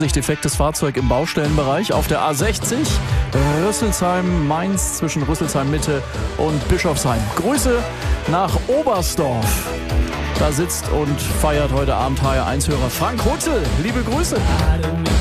Defektes Fahrzeug im Baustellenbereich auf der A60 Rüsselsheim-Mainz zwischen Rüsselsheim-Mitte und Bischofsheim. Grüße nach Oberstdorf. Da sitzt und feiert heute Abend HR1-Hörer Frank Hutzel. Liebe Grüße.